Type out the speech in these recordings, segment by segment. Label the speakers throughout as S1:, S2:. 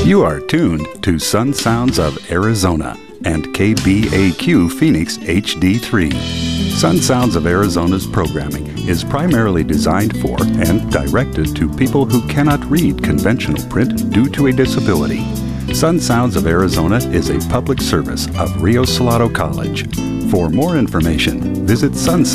S1: You are tuned to Sun Sounds of Arizona and KBAQ Phoenix HD3. Sun Sounds of Arizona's programming is primarily designed for and directed to people who cannot read conventional print due to a disability. Sun Sounds of Arizona is a public service of Rio Salado College. For more information, visit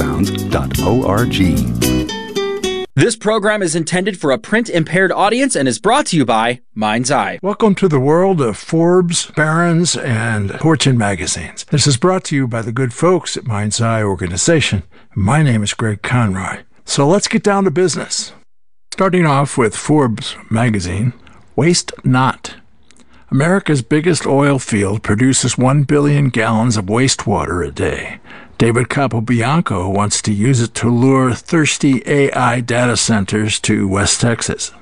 S1: sunsounds.org.
S2: This program is intended for a print-impaired audience and is brought to you by Mind's Eye.
S3: Welcome to the world of Forbes, Barron's, and Fortune magazines. This is brought to you by the good folks at Mind's Eye organization. My name is Greg Conroy. So let's get down to business. Starting off with Forbes magazine, Waste Not. America's biggest oil field produces 1 billion gallons of wastewater a day. David Capobianco wants to use it to lure thirsty AI data centers to West Texas.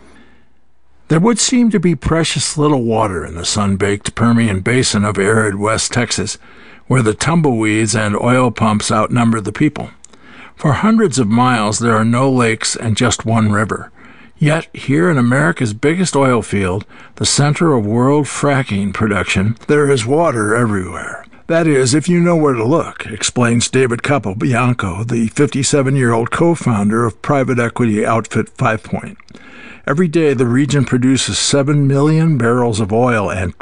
S3: There would seem to be precious little water in the sun-baked Permian Basin of arid West Texas, where the tumbleweeds and oil pumps outnumber the people. For hundreds of miles, there are no lakes and just one river. Yet, here in America's biggest oil field, the center of world fracking production, there is water everywhere. That is, if you know where to look, explains David Capobianco, the 57-year-old co-founder of private equity outfit 5 Point. Every day, the region produces 7 million barrels of oil and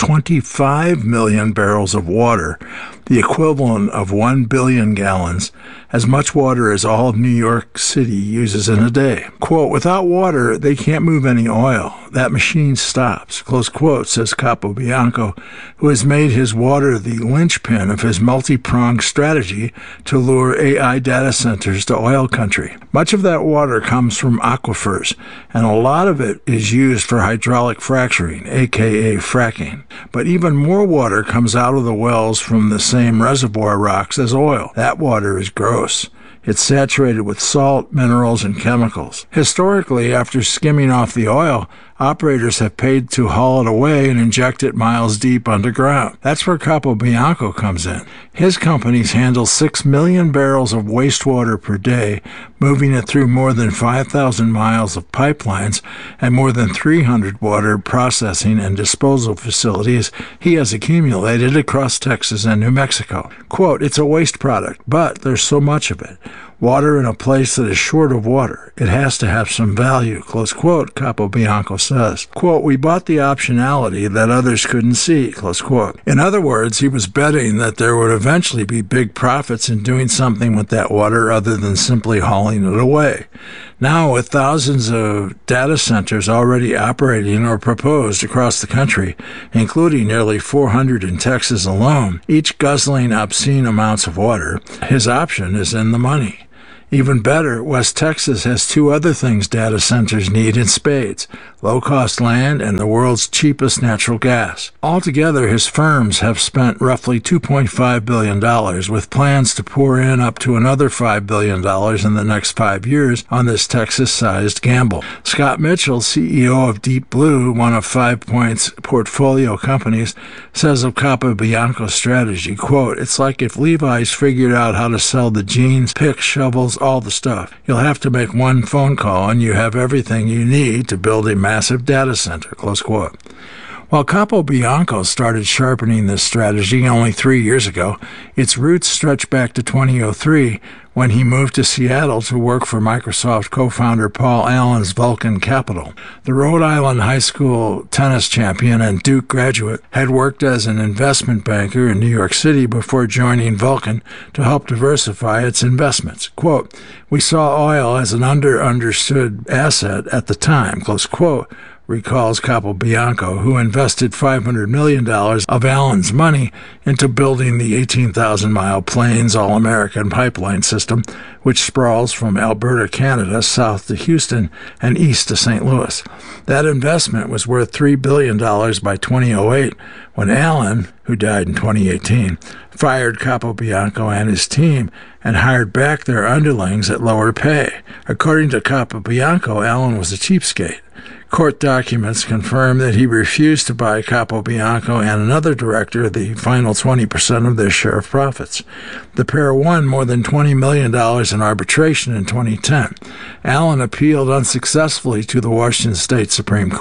S3: 25 million barrels of water, the equivalent of 1 billion gallons, as much water as all of New York City uses in a day. Quote, without water, they can't move any oil. That machine stops, close quote, says Capobianco, who has made his water the linchpin of his multi-pronged strategy to lure AI data centers to oil country. Much of that water comes from aquifers, and a lot of it is used for hydraulic fracturing, aka fracking. But even more water comes out of the wells from the same reservoir rocks as oil. That water is gross. It's saturated with salt, minerals, and chemicals. Historically, after skimming off the oil, operators have paid to haul it away and inject it miles deep underground. That's where Capobianco comes in. His companies handle 6 million barrels of wastewater per day, moving it through more than 5,000 miles of pipelines and more than 300 water processing and disposal facilities he has accumulated across Texas and New Mexico. Quote, it's a waste product, but there's so much of it. Water in a place that is short of water. It has to have some value, close quote, Capobianco says. Quote, we bought the optionality that others couldn't see, close quote. In other words, he was betting that there would eventually be big profits in doing something with that water other than simply hauling it away. Now, with thousands of data centers already operating or proposed across the country, including nearly 400 in Texas alone, each guzzling obscene amounts of water, his option is in the money. Even better, West Texas has 2 other things data centers need in spades: low-cost land and the world's cheapest natural gas. Altogether, his firms have spent roughly $2.5 billion, with plans to pour in up to another $5 billion in the next 5 years on this Texas-sized gamble. Scott Mitchell, CEO of Deep Blue, one of 5 Point's portfolio companies, says of Capobianco's strategy, quote, it's like if Levi's figured out how to sell the jeans, picks, shovels, all the stuff. You'll have to make one phone call and you have everything you need to build a massive data center, close quote. While Capobianco started sharpening this strategy only 3 years ago, its roots stretch back to 2003 when he moved to Seattle to work for Microsoft co-founder Paul Allen's Vulcan Capital. The Rhode Island high school tennis champion and Duke graduate had worked as an investment banker in New York City before joining Vulcan to help diversify its investments. Quote, we saw oil as an understood asset at the time, close quote, recalls Capobianco, who invested $500 million of Allen's money into building the 18,000-mile Plains All-American pipeline system, which sprawls from Alberta, Canada, south to Houston and east to St. Louis. That investment was worth $3 billion by 2008 when Allen, who died in 2018, fired Capobianco and his team and hired back their underlings at lower pay. According to Capobianco, Allen was a cheapskate. Court documents confirm that he refused to buy Capobianco and another director the final 20% of their share of profits. The pair won more than $20 million in arbitration in 2010. Allen appealed unsuccessfully to the Washington State Supreme Court.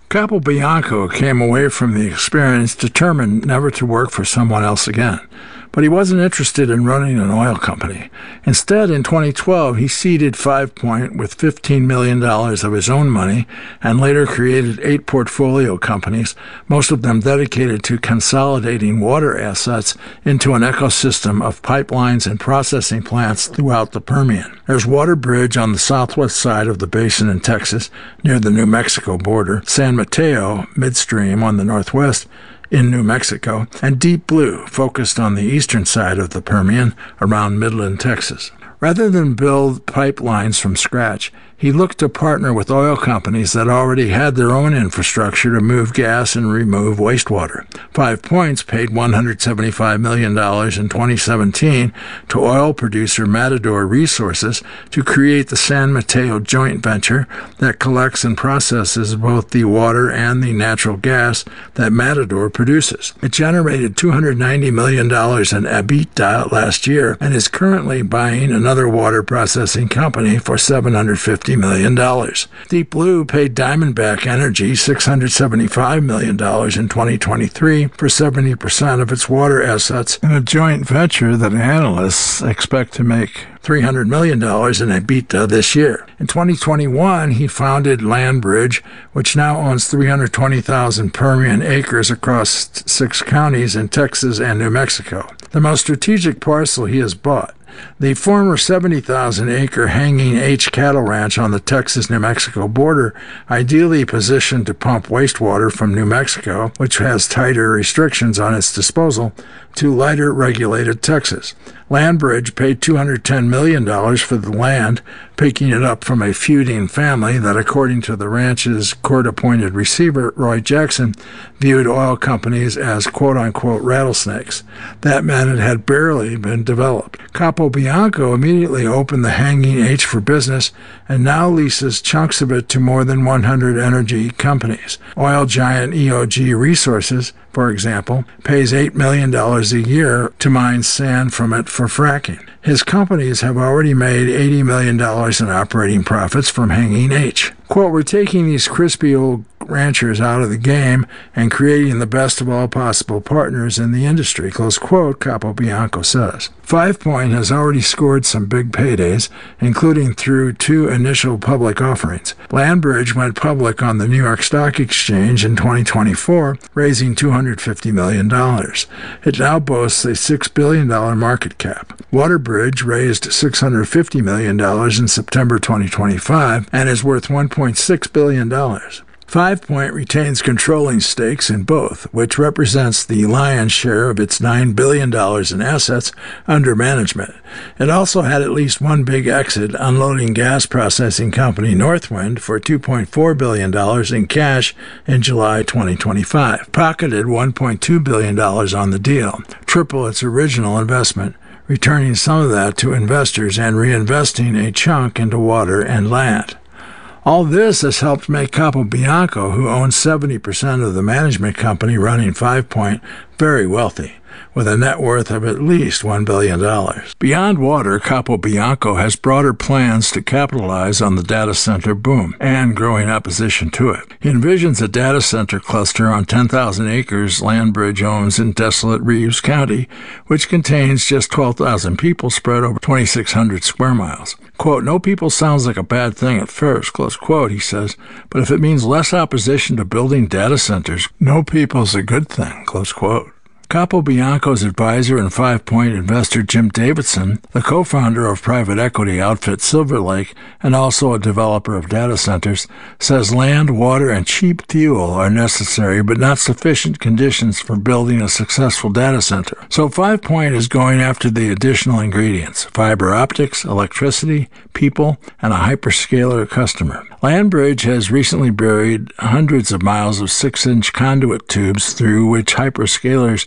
S3: Capobianco came away from the experience determined never to work for someone else again. But he wasn't interested in running an oil company. Instead, in 2012, he seeded 5 Point with $15 million of his own money and later created 8 portfolio companies, most of them dedicated to consolidating water assets into an ecosystem of pipelines and processing plants throughout the Permian. There's WaterBridge on the southwest side of the basin in Texas, near the New Mexico border, San Mateo, midstream on the northwest, in New Mexico, and Deep Blue, focused on the eastern side of the Permian around Midland, Texas. Rather than build pipelines from scratch, he looked to partner with oil companies that already had their own infrastructure to move gas and remove wastewater. 5 Points paid $175 million in 2017 to oil producer Matador Resources to create the San Mateo joint venture that collects and processes both the water and the natural gas that Matador produces. It generated $290 million in EBITDA last year and is currently buying another water processing company for $750 million. Deep Blue paid Diamondback Energy $675 million in 2023 for 70% of its water assets in a joint venture that analysts expect to make $300 million in EBITDA this year. In 2021, he founded LandBridge, which now owns 320,000 Permian acres across 6 counties in Texas and New Mexico. The most strategic parcel he has bought, the former 70,000-acre Hanging H cattle ranch on the Texas-New Mexico border, ideally positioned to pump wastewater from New Mexico, which has tighter restrictions on its disposal, to lighter regulated Texas. LandBridge paid $210 million for the land, picking it up from a feuding family that, according to the ranch's court-appointed receiver, Roy Jackson, viewed oil companies as quote-unquote rattlesnakes. That meant it had barely been developed. Capobianco immediately opened the Hanging H for business and now leases chunks of it to more than 100 energy companies. Oil giant EOG Resources, for example, pays $8 million a year to mine sand from it for fracking. His companies have already made $80 million in operating profits from Hanging H. Quote, "We're taking these crispy old ranchers out of the game and creating the best of all possible partners in the industry," close quote, Capobianco says. 5 Point has already scored some big paydays, including through 2 initial public offerings. LandBridge went public on the New York Stock Exchange in 2024, raising $250 million. It now boasts a $6 billion market cap. WaterBridge raised $650 million in September 2025 and is worth $1.6 billion. 5 Point retains controlling stakes in both, which represents the lion's share of its $9 billion in assets under management. It also had at least one big exit, unloading gas processing company Northwind for $2.4 billion in cash in July 2025. Pocketed $1.2 billion on the deal, triple its original investment, returning some of that to investors and reinvesting a chunk into water and land. All this has helped make Capobianco, who owns 70% of the management company running 5 Point, very wealthy, with a net worth of at least $1 billion. Beyond water, Capobianco has broader plans to capitalize on the data center boom and growing opposition to it. He envisions a data center cluster on 10,000 acres LandBridge owns in desolate Reeves County, which contains just 12,000 people spread over 2,600 square miles. Quote, "No people sounds like a bad thing at first," close quote, he says, "but if it means less opposition to building data centers, no people's a good thing," close quote. Capobianco's advisor and 5 Point investor Jim Davidson, the co-founder of private equity outfit Silver Lake and also a developer of data centers, says land, water, and cheap fuel are necessary but not sufficient conditions for building a successful data center. So 5 Point is going after the additional ingredients: fiber optics, electricity, people, and a hyperscaler customer. LandBridge has recently buried hundreds of miles of 6-inch conduit tubes through which hyperscalers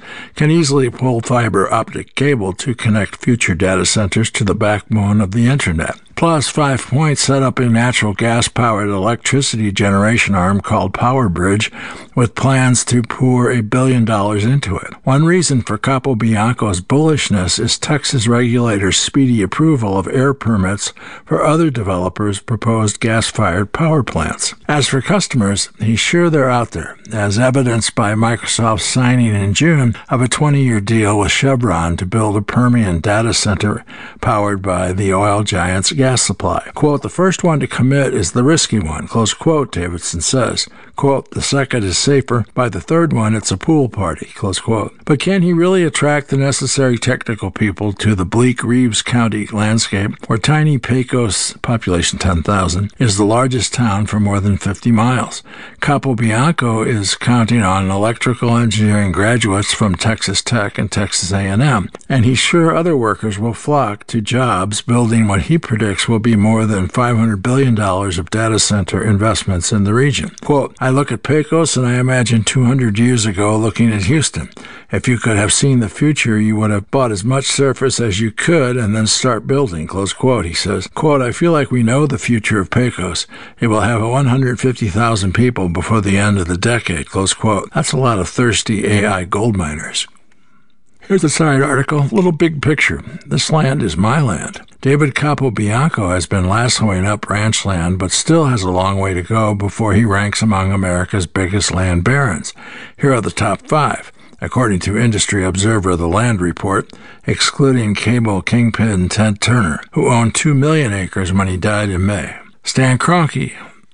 S3: can easily pull fiber optic cable to connect future data centers to the backbone of the Internet. Plus, 5 Point set up a natural gas-powered electricity generation arm called PowerBridge with plans to pour $1 billion into it. One reason for Capobianco's bullishness is Texas regulators' speedy approval of air permits for other developers' proposed gas-fired power plants. As for customers, he's sure they're out there, as evidenced by Microsoft's signing in June of a 20-year deal with Chevron to build a Permian data center powered by the oil giant's gas supply. Quote, the first one to commit is the risky one, close quote, Davidson says. Quote, the second is safer. By the third one, it's a pool party, close quote. But can he really attract the necessary technical people to the bleak Reeves County landscape where tiny Pecos, population 10,000, is the largest town for more than 50 miles? Capobianco is counting on electrical engineering graduates from Texas Tech and Texas A&M, and he's sure other workers will flock to jobs building what he predicts will be more than $500 billion of data center investments in the region. Quote, I look at Pecos and I imagine 200 years ago looking at Houston. If you could have seen the future, you would have bought as much surface as you could and then start building, close quote, he says. Quote, I feel like we know the future of Pecos. It will have 150,000 people before the end of the decade, close quote. That's a lot of thirsty AI gold miners. Here's a side article, little big picture. This land is my land. David Capobianco has been lassoing up ranch land, but still has a long way to go before he ranks among America's biggest land barons. Here are the top 5. According to Industry Observer, the Land Report, excluding cable kingpin Ted Turner, who owned 2 million acres when he died in May. Stan Kroenke,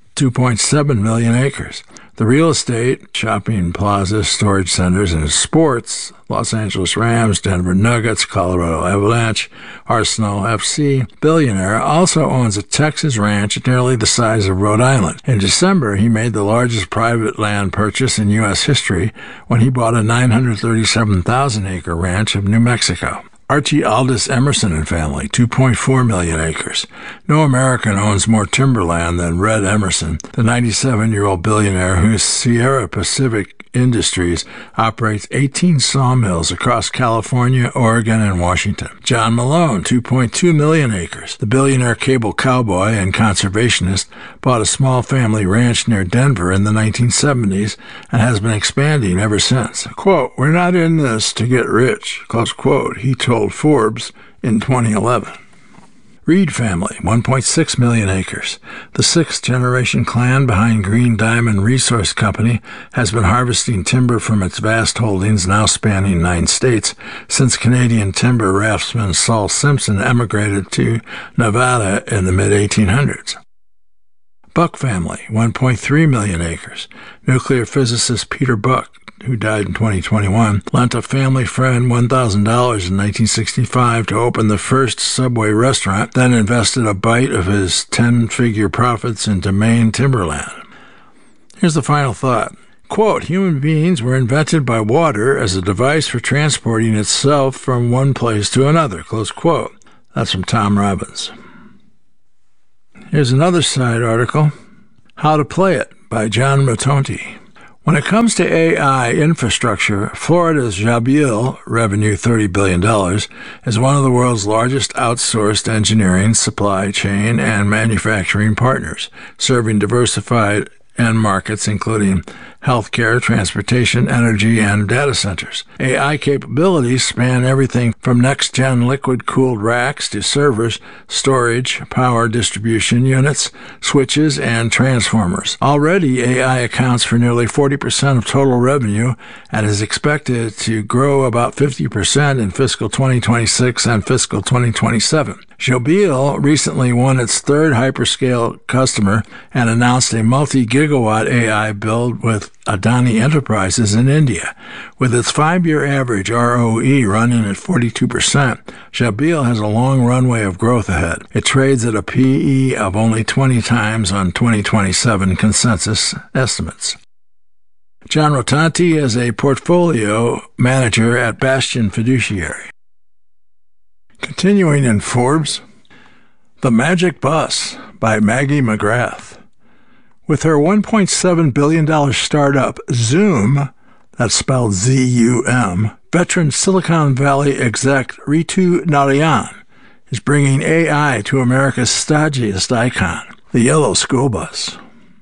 S3: 2.7 million acres. The real estate, shopping plazas, storage centers, and sports, Los Angeles Rams, Denver Nuggets, Colorado Avalanche, Arsenal FC, billionaire, also owns a Texas ranch nearly the size of Rhode Island. In December, he made the largest private land purchase in U.S. history when he bought a 937,000-acre ranch of New Mexico. Archie Aldous Emerson and family, 2.4 million acres. No American owns more timberland than Red Emerson, the 97-year-old billionaire whose Sierra Pacific Industries operates 18 sawmills across California, Oregon, and Washington. John Malone, 2.2 million acres. The billionaire cable cowboy and conservationist bought a small family ranch near Denver in the 1970s and has been expanding ever since. Quote, we're not in this to get rich, close quote, he told Forbes in 2011. Reed family, 1.6 million acres. The sixth-generation clan behind Green Diamond Resource Company has been harvesting timber from its vast holdings, now spanning 9 states, since Canadian timber raftsman Saul Simpson emigrated to Nevada in the mid-1800s. Buck family, 1.3 million acres. Nuclear physicist Peter Buck, who died in 2021, lent a family friend $1,000 in 1965 to open the first Subway restaurant, then invested a bite of his 10-figure profits into Maine timberland. Here's the final thought. Quote, human beings were invented by water as a device for transporting itself from one place to another, close quote. That's from Tom Robbins. Here's another side article, How to Play It by John Rotonti. When it comes to AI infrastructure, Florida's Jabil, revenue $30 billion, is one of the world's largest outsourced engineering, supply chain, and manufacturing partners, serving diversified end markets including healthcare, transportation, energy, and data centers. AI capabilities span everything from next-gen liquid-cooled racks to servers, storage, power distribution units, switches, and transformers. Already, AI accounts for nearly 40% of total revenue and is expected to grow about 50% in fiscal 2026 and fiscal 2027. Jabil recently won its third hyperscale customer and announced a multi-gigawatt AI build with Adani Enterprises in India. With its 5-year average ROE running at 42%, Jabil has a long runway of growth ahead. It trades at a PE of only 20 times on 2027 consensus estimates. John Rotonti is a portfolio manager at Bastion Fiduciary. Continuing in Forbes, The Magic Bus by Maggie McGrath. With her $1.7 billion startup Zoom, that's spelled Z-U-M, veteran Silicon Valley exec Ritu Narayan is bringing AI to America's stodgiest icon, the yellow school bus.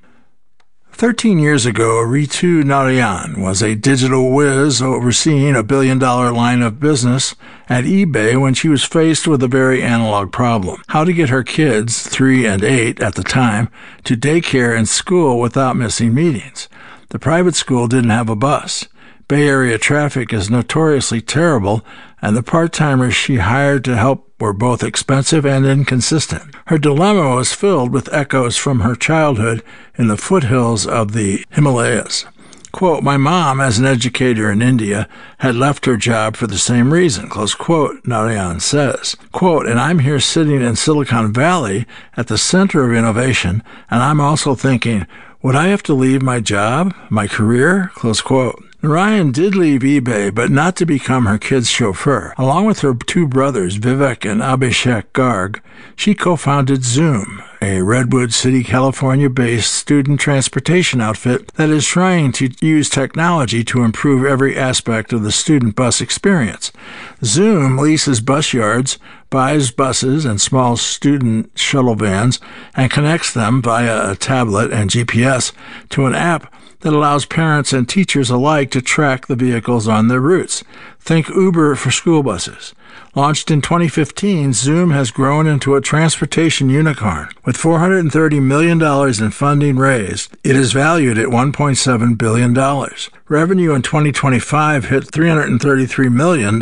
S3: 13 years ago, Ritu Narayan was a digital whiz overseeing a billion-dollar line of business at eBay when she was faced with a very analog problem: how to get her kids, 3 and 8 at the time, to daycare and school without missing meetings. The private school didn't have a bus. Bay Area traffic is notoriously terrible, and the part-timers she hired to help were both expensive and inconsistent. Her dilemma was filled with echoes from her childhood in the foothills of the Himalayas. Quote, "My mom, as an educator in India, had left her job for the same reason," close quote, Narayan says. Quote, "And I'm here sitting in Silicon Valley at the center of innovation, and I'm also thinking, would I have to leave my job, my career?" Close quote. Narayan did leave eBay, but not to become her kid's chauffeur. Along with her 2 brothers, Vivek and Abhishek Garg, she co-founded Zoom, a Redwood City, California-based student transportation outfit that is trying to use technology to improve every aspect of the student bus experience. Zoom leases bus yards, buys buses and small student shuttle vans, and connects them via a tablet and GPS to an app that allows parents and teachers alike to track the vehicles on their routes. Think Uber for school buses. Launched in 2015, Zoom has grown into a transportation unicorn. With $430 million in funding raised, it is valued at $1.7 billion. Revenue in 2025 hit $333 million,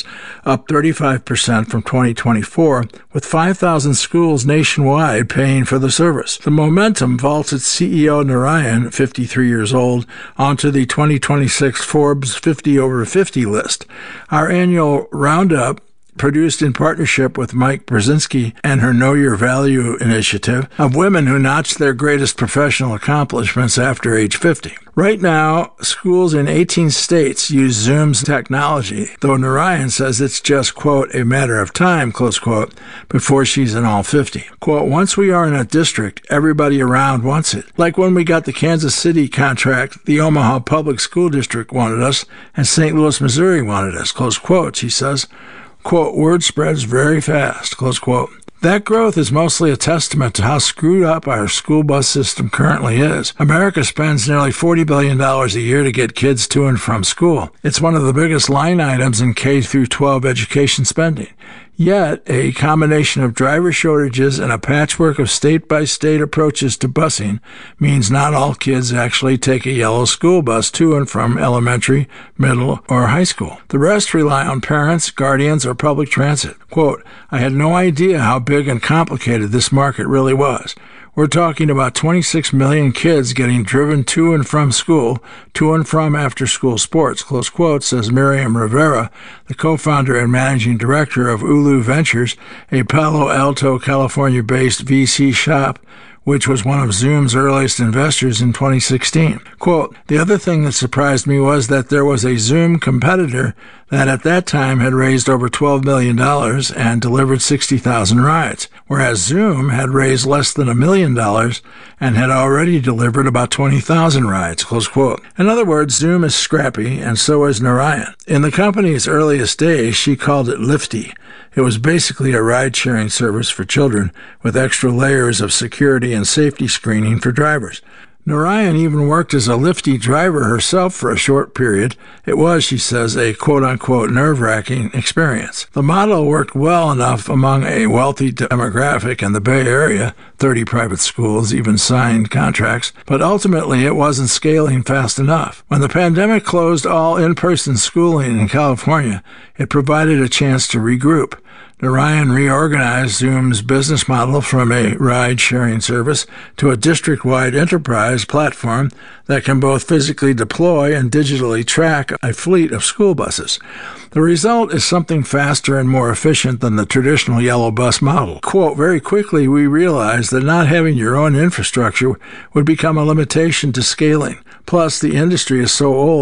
S3: up 35% from 2024, with 5,000 schools nationwide paying for the service. The momentum vaults its CEO Narayan, 53 years old, onto the 2026 Forbes 50 over 50 list. Our annual roundup, produced in partnership with Mike Brzezinski and her Know Your Value initiative, of women who notched their greatest professional accomplishments after age 50. Right now, schools in 18 states use Zoom's technology, though Narayan says it's just, quote, a matter of time, close quote, before she's in all 50. Quote, "Once we are in a district, everybody around wants it. Like when we got the Kansas City contract, the Omaha Public School District wanted us, and St. Louis, Missouri wanted us," close quote, she says. Quote, "Word spreads very fast," close quote. That growth is mostly a testament to how screwed up our school bus system currently is. America spends nearly $40 billion a year to get kids to and from school. It's one of the biggest line items in K-12 education spending. Yet, a combination of driver shortages and a patchwork of state-by-state approaches to busing means not all kids actually take a yellow school bus to and from elementary, middle, or high school. The rest rely on parents, guardians, or public transit. Quote, "I had no idea how big and complicated this market really was. We're talking about 26 million kids getting driven to and from school, to and from after-school sports," close quote, says Miriam Rivera, the co-founder and managing director of Ulu Ventures, a Palo Alto, California-based VC shop, which was one of Zoom's earliest investors in 2016. Quote, "The other thing that surprised me was that there was a Zoom competitor that at that time had raised over $12 million and delivered 60,000 rides, whereas Zoom had raised less than $1 million and had already delivered about 20,000 rides," close quote. In other words, Zoom is scrappy, and so is Narayan. In the company's earliest days, she called it Lifty. It was basically a ride-sharing service for children with extra layers of security and safety screening for drivers. Narayan even worked as a Lifty driver herself for a short period. It was, she says, a quote-unquote nerve-wracking experience. The model worked well enough among a wealthy demographic in the Bay Area. 30 private schools even signed contracts, but ultimately it wasn't scaling fast enough. When the pandemic closed all in-person schooling in California, it provided a chance to regroup. Narayan reorganized Zoom's business model from a ride-sharing service to a district-wide enterprise platform that can both physically deploy and digitally track a fleet of school buses. The result is something faster and more efficient than the traditional yellow bus model. Quote, "Very quickly we realized that not having your own infrastructure would become a limitation to scaling. Plus, the industry is so old,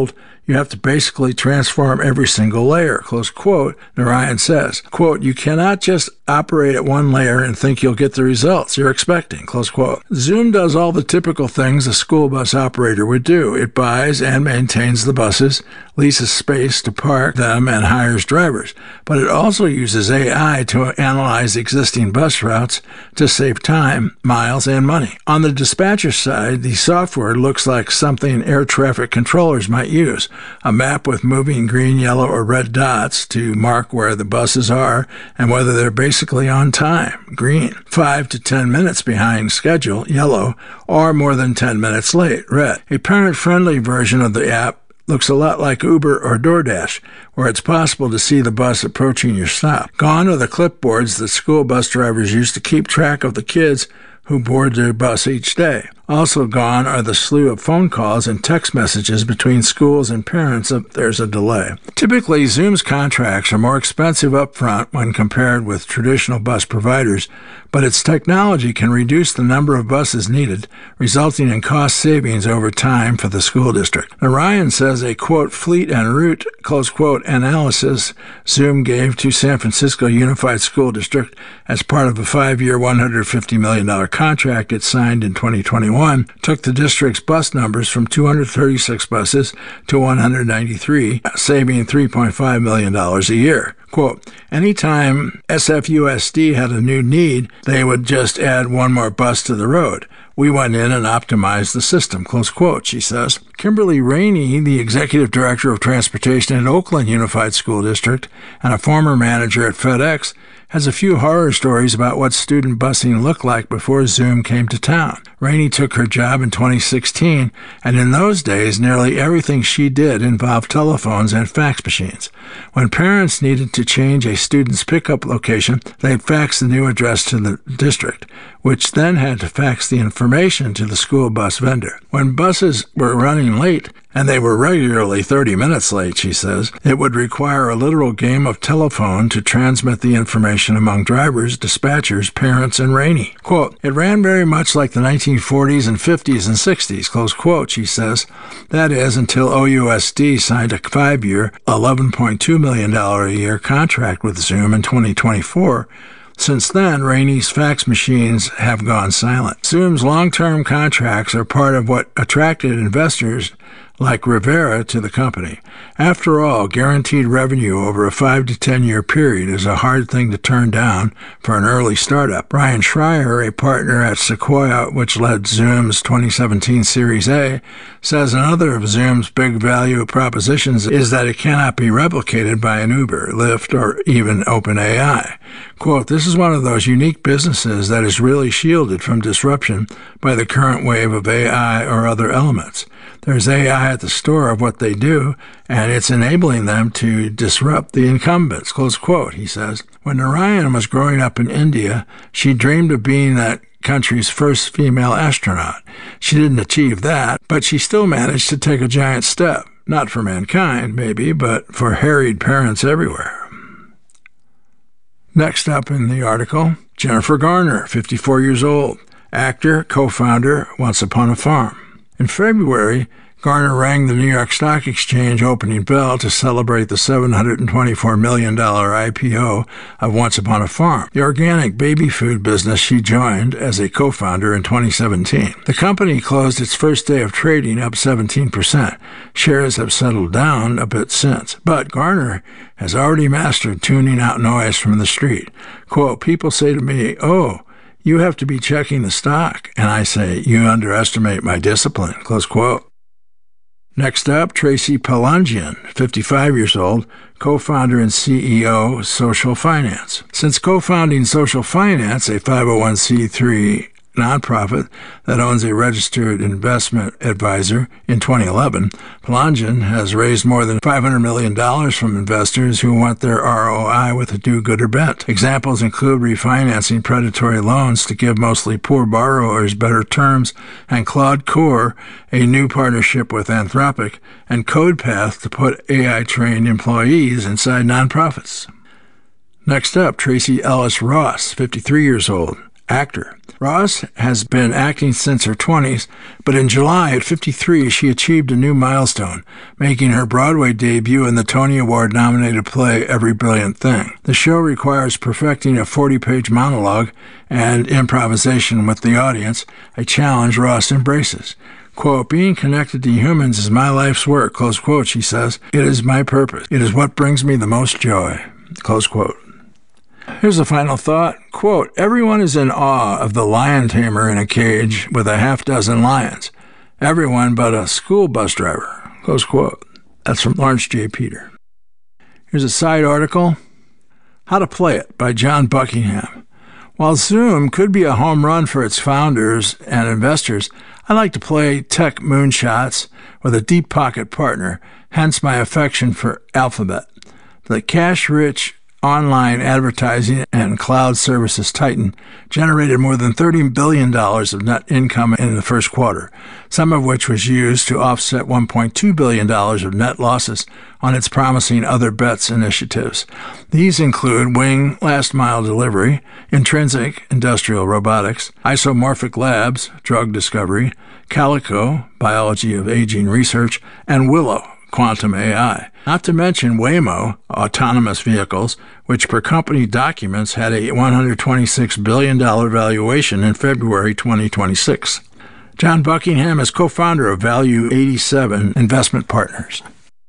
S3: You have to basically transform every single layer, close quote. Narayan says, quote, you cannot just operate at one layer and think you'll get the results you're expecting, close quote. Zoom does all the typical things a school bus operator would do. It buys and maintains the buses, leases space to park them, and hires drivers. But it also uses AI to analyze existing bus routes to save time, miles, and money. On the dispatcher side, the software looks like something air traffic controllers might use. A map with moving green, yellow, or red dots to mark where the buses are and whether they're basically on time, green, 5 to 10 minutes behind schedule, yellow, or more than 10 minutes late, red. A parent-friendly version of the app looks a lot like Uber or DoorDash, where it's possible to see the bus approaching your stop. Gone are the clipboards that school bus drivers use to keep track of the kids who board their bus each day. Also gone are the slew of phone calls and text messages between schools and parents if there's a delay. Typically, Zoom's contracts are more expensive up front when compared with traditional bus providers, but its technology can reduce the number of buses needed, resulting in cost savings over time for the school district. Narayan says a, quote, fleet and route, close quote, analysis Zoom gave to San Francisco Unified School District as part of a 5-year, $150 million contract it signed in 2021 took the district's bus numbers from 236 buses to 193, saving $3.5 million a year. Quote, anytime SFUSD had a new need, they would just add one more bus to the road. We went in and optimized the system, close quote, she says. Kimberly Rainey, the executive director of transportation at Oakland Unified School District and a former manager at FedEx, has a few horror stories about what student busing looked like before Zoom came to town. Rainey took her job in 2016, and in those days, nearly everything she did involved telephones and fax machines. When parents needed to change a student's pickup location, they'd fax the new address to the district, which then had to fax the information to the school bus vendor. When buses were running late, and they were regularly 30 minutes late, she says, it would require a literal game of telephone to transmit the information among drivers, dispatchers, parents, and Rainey. Quote, it ran very much like the 1940s and 50s and 60s, close quote, she says. That is, until OUSD signed a 5-year, $11.2 million a year contract with Zoom in 2024. Since then, Rainey's fax machines have gone silent. Zoom's long-term contracts are part of what attracted investors like Rivera to the company. After all, guaranteed revenue over a 5 to 10 year period is a hard thing to turn down for an early startup. Brian Schreier, a partner at Sequoia, which led Zoom's 2017 Series A, says another of Zoom's big value propositions is that it cannot be replicated by an Uber, Lyft, or even OpenAI. Quote, this is one of those unique businesses that is really shielded from disruption by the current wave of AI or other elements. There's AI at the store of what they do, and it's enabling them to disrupt the incumbents, close quote, he says. When Narayan was growing up in India, she dreamed of being that country's first female astronaut. She didn't achieve that, but she still managed to take a giant step. Not for mankind, maybe, but for harried parents everywhere. Next up in the article, Jennifer Garner, 54 years old, actor, co-founder, Once Upon a Farm. In February, Garner rang the New York Stock Exchange opening bell to celebrate the $724 million IPO of Once Upon a Farm, the organic baby food business she joined as a co-founder in 2017. The company closed its first day of trading up 17%. Shares have settled down a bit since, but Garner has already mastered tuning out noise from the street. Quote, people say to me, oh, you have to be checking the stock. And I say, you underestimate my discipline, close quote. Next up, Tracy Palangian, 55 years old, co-founder and CEO, Social Finance. Since co-founding Social Finance, a 501c3 nonprofit that owns a registered investment advisor, in 2011, Palangian has raised more than $500 million from investors who want their ROI with a do-gooder bent. Examples include refinancing predatory loans to give mostly poor borrowers better terms, and Claude Core, a new partnership with Anthropic, and CodePath to put AI-trained employees inside nonprofits. Next up, Tracy Ellis Ross, 53 years old, actor. Ross has been acting since her 20s, but in July at 53 she achieved a new milestone, making her Broadway debut in the Tony Award-nominated play Every Brilliant Thing. The show requires perfecting a 40-page monologue and improvisation with the audience, a challenge Ross embraces. Quote, being connected to humans is my life's work, close quote, she says. It is my purpose. It is what brings me the most joy, close quote. Here's a final thought. Quote, everyone is in awe of the lion tamer in a cage with a half-dozen lions. Everyone but a school bus driver, close quote. That's from Lawrence J. Peter. Here's a side article, How to Play It by John Buckingham. While Zoom could be a home run for its founders and investors, I like to play tech moonshots with a deep pocket partner, hence my affection for Alphabet. The cash-rich online advertising and cloud services titan generated more than $30 billion of net income in the first quarter, some of which was used to offset $1.2 billion of net losses on its promising Other Bets initiatives. These include Wing Last Mile Delivery, Intrinsic Industrial Robotics, Isomorphic Labs, Drug Discovery, Calico, Biology of Aging Research, and Willow, Quantum AI. Not to mention Waymo, autonomous vehicles, which per company documents had a $126 billion valuation in February 2026. John Buckingham is co-founder of Value 87 Investment Partners.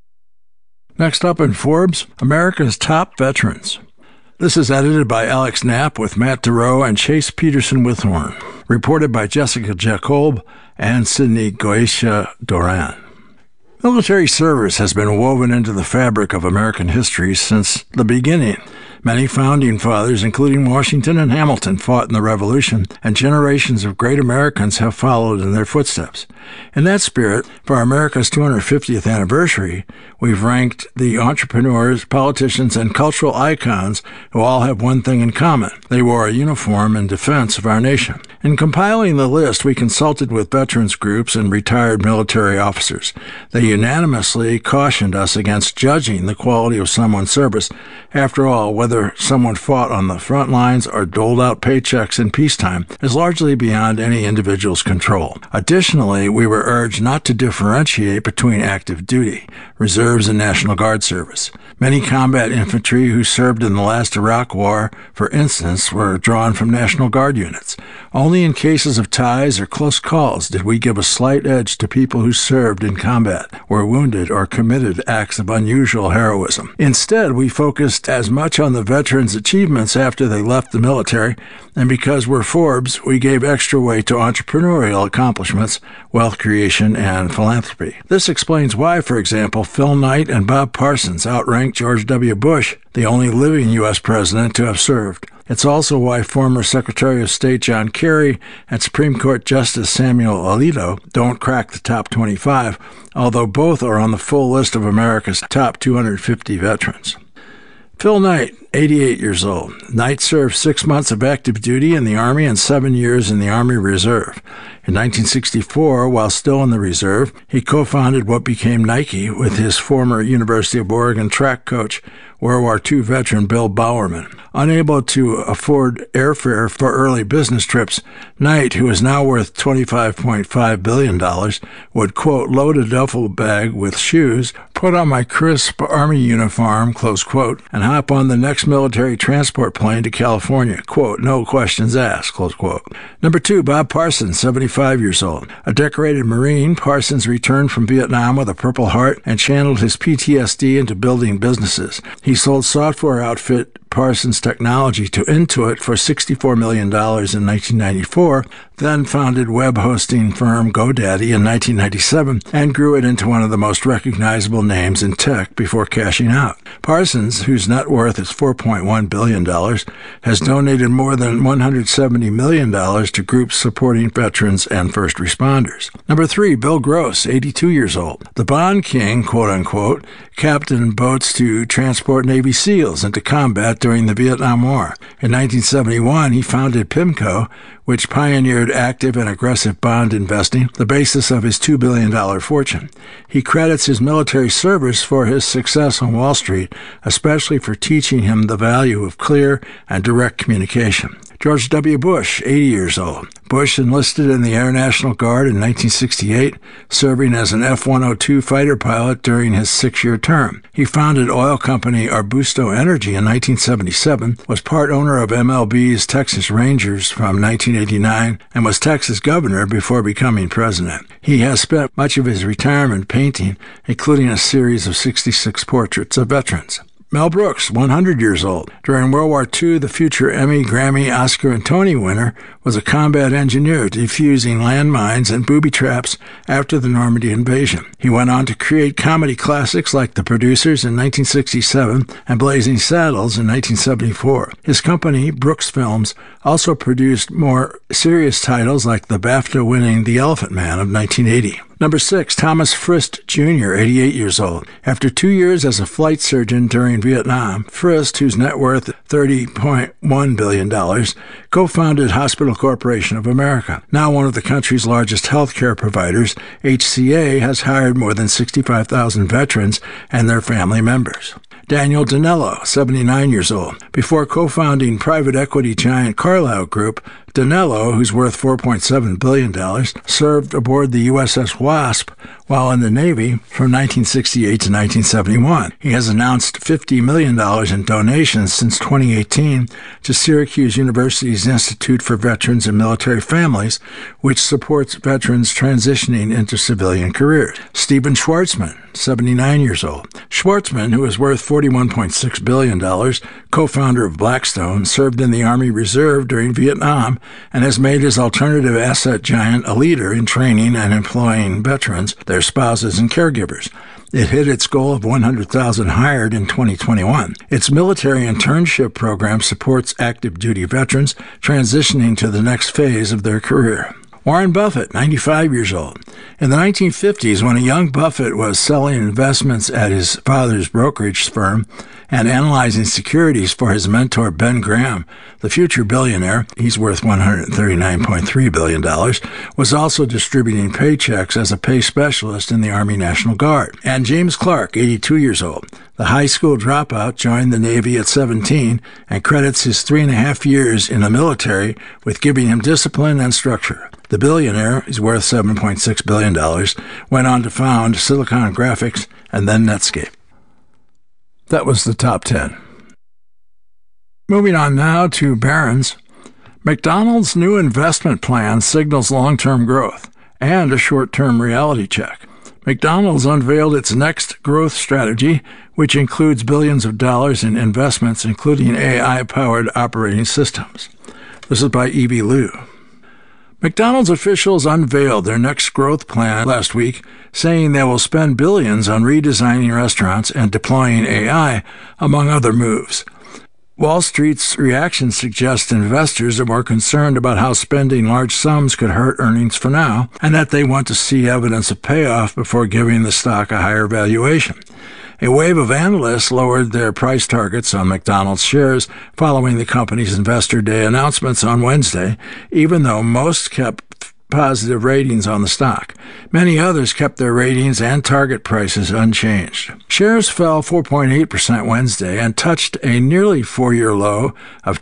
S3: Next up in Forbes, America's Top Veterans. This is edited by Alex Knapp with Matt Durow and Chase Peterson-Withorn. Reported by Jessica Jacob and Sydney Goetia-Doran. Military service has been woven into the fabric of American history since the beginning. Many founding fathers, including Washington and Hamilton, fought in the Revolution, and generations of great Americans have followed in their footsteps. In that spirit, for America's 250th anniversary, we've ranked the entrepreneurs, politicians, and cultural icons who all have one thing in common. They wore a uniform in defense of our nation. In compiling the list, we consulted with veterans groups and retired military officers. They unanimously cautioned us against judging the quality of someone's service. After all, whether someone fought on the front lines or doled out paychecks in peacetime is largely beyond any individual's control. Additionally, we were urged not to differentiate between active duty, reserves, and National Guard service. Many combat infantry who served in the last Iraq War, for instance, were drawn from National Guard units. Only in cases of ties or close calls did we give a slight edge to people who served in combat, were wounded, or committed acts of unusual heroism. Instead, we focused as much on the veterans' achievements after they left the military, and because we're Forbes, we gave extra weight to entrepreneurial accomplishments, wealth creation, and philanthropy. This explains why, for example, Phil Knight and Bob Parsons outranked George W. Bush, the only living U.S. president to have served. It's also why former Secretary of State John Kerry and Supreme Court Justice Samuel Alito don't crack the top 25, although both are on the full list of America's top 250 veterans. Phil Knight, 88 years old. Knight served 6 months of active duty in the Army and 7 years in the Army Reserve. In 1964, while still in the Reserve, he co-founded what became Nike with his former University of Oregon track coach, World War II veteran Bill Bowerman. Unable to afford airfare for early business trips, Knight, who is now worth $25.5 billion, would, quote, load a duffel bag with shoes, put on my crisp Army uniform, close quote, and hop on the next military transport plane to California, quote, no questions asked, close quote. Number 2, Bob Parsons, 75 years old. A decorated Marine, Parsons returned from Vietnam with a Purple Heart and channeled his PTSD into building businesses. He sold software outfit Parsons Technology to Intuit for $64 million in 1994, then founded web hosting firm GoDaddy in 1997, and grew it into one of the most recognizable names in tech before cashing out. Parsons, whose net worth is $4.1 billion, has donated more than $170 million to groups supporting veterans and first responders. Number 3, Bill Gross, 82 years old. The Bond King, quote-unquote, captained boats to transport Navy SEALs into combat during the Vietnam War. In 1971, he founded PIMCO, which pioneered active and aggressive bond investing, the basis of his $2 billion fortune. He credits his military service for his success on Wall Street, especially for teaching him the value of clear and direct communication. George W. Bush, 80 years old. Bush enlisted in the Air National Guard in 1968, serving as an F-102 fighter pilot during his 6-year term. He founded oil company Arbusto Energy in 1977, was part owner of MLB's Texas Rangers from 1989, and was Texas governor before becoming president. He has spent much of his retirement painting, including a series of 66 portraits of veterans. Mel Brooks, 100 years old. During World War II, the future Emmy, Grammy, Oscar, and Tony winner was a combat engineer defusing landmines and booby traps after the Normandy invasion. He went on to create comedy classics like The Producers in 1967 and Blazing Saddles in 1974. His company, Brooks Films, also produced more serious titles like the BAFTA-winning The Elephant Man of 1980. Number 6, Thomas Frist Jr., 88 years old. After 2 years as a flight surgeon during Vietnam, Frist, whose net worth is $30.1 billion, co-founded Hospital Corporation of America. Now one of the country's largest healthcare providers, HCA has hired more than 65,000 veterans and their family members. Daniel Danello, 79 years old. Before co-founding private equity giant Carlyle Group, Danello, who's worth $4.7 billion, served aboard the USS Wasp while in the Navy from 1968 to 1971. He has announced $50 million in donations since 2018 to Syracuse University's Institute for Veterans and Military Families, which supports veterans transitioning into civilian careers. Stephen Schwarzman, 79 years old. Schwarzman, who is worth $41.6 billion, co-founder of Blackstone, served in the Army Reserve during Vietnam and has made his alternative asset giant a leader in training and employing veterans, their spouses, and caregivers. It hit its goal of 100,000 hired in 2021. Its military internship program supports active duty veterans transitioning to the next phase of their career. Warren Buffett, 95 years old. In the 1950s, when a young Buffett was selling investments at his father's brokerage firm and analyzing securities for his mentor Ben Graham, the future billionaire, he's worth $139.3 billion, was also distributing paychecks as a pay specialist in the Army National Guard. And James Clark, 82 years old. The high school dropout joined the Navy at 17 and credits his 3.5 years in the military with giving him discipline and structure. The billionaire, is worth $7.6 billion, went on to found Silicon Graphics and then Netscape. That was the top 10. Moving on now to Barron's. McDonald's new investment plan signals long-term growth and a short-term reality check. McDonald's unveiled its next growth strategy, which includes billions of dollars in investments, including AI-powered operating systems. This is by Evie Liu. McDonald's officials unveiled their next growth plan last week, saying they will spend billions on redesigning restaurants and deploying AI, among other moves. Wall Street's reaction suggests investors are more concerned about how spending large sums could hurt earnings for now, and that they want to see evidence of payoff before giving the stock a higher valuation. A wave of analysts lowered their price targets on McDonald's shares following the company's Investor Day announcements on Wednesday, even though most kept positive ratings on the stock. Many others kept their ratings and target prices unchanged. Shares fell 4.8% Wednesday and touched a nearly 4-year low of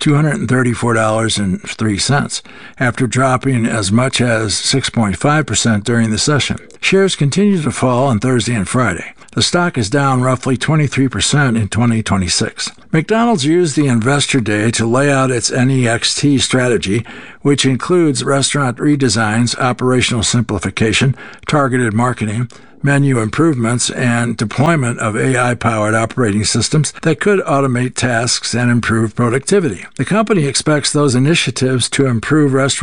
S3: $234.03 after dropping as much as 6.5% during the session. Shares continued to fall on Thursday and Friday. The stock is down roughly 23% in 2026. McDonald's used the Investor Day to lay out its NEXT strategy, which includes restaurant redesigns, operational simplification, targeted marketing, menu improvements, and deployment of AI-powered operating systems that could automate tasks and improve productivity. The company expects those initiatives to improve restaurant